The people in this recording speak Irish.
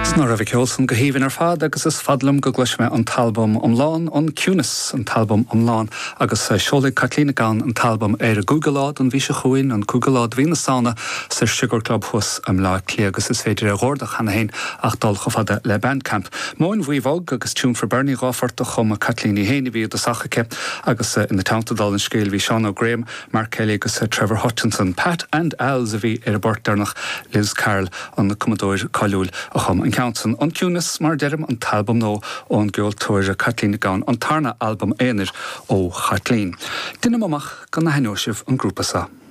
Snar a bhí ceolsan go híhann ar fad agus is fadlam go gluisme an talbum Omláin an Cúnas an talbum Omláin agus seola Catlína Gan an talbum ar a Googleád an bhí se chuin an Googleád hí na sána sa Sugar Club Hus am lá clé agus is féidir a ghorda chana hain ach dul go fada le Bandcamp. Móin bhuiomhog agus tún for Bernie Gáfart a chum a Catlíní héine bhí do sachace agus in na Towntadal an scéil bhí Sean O'Graham, Mark Kelly agus Trevor Hutchinson, Pat and Als a bhí ar a bort darnach Liz Carroll an na Commodore Cailúil a chum an Counson an Cúnas mar derim an talbum nó ón gúil tuair a Catlína Gan an tarna album éanir ó Chatlín. Dine mamach gan na henóisih an grúpa sa.